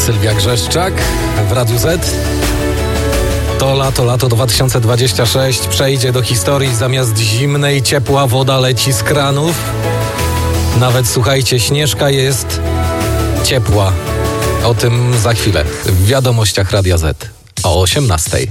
Sylwia Grzeszczak w Radiu Z. To lato 2026 przejdzie do historii. Zamiast zimnej, ciepła woda leci z kranów. Nawet, słuchajcie, Śnieżka jest ciepła. O tym za chwilę w wiadomościach Radia Z o 18:00.